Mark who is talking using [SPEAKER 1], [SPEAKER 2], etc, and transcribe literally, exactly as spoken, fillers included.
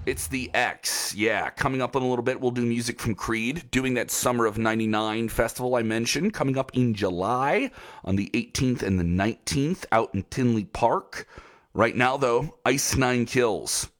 [SPEAKER 1] It's the X. Yeah, coming up in a little bit, we'll do music from Creed, doing that Summer of ninety-nine festival I mentioned, coming up in July on the eighteenth and the nineteenth out in Tinley Park. Right now, though, Ice Nine Kills.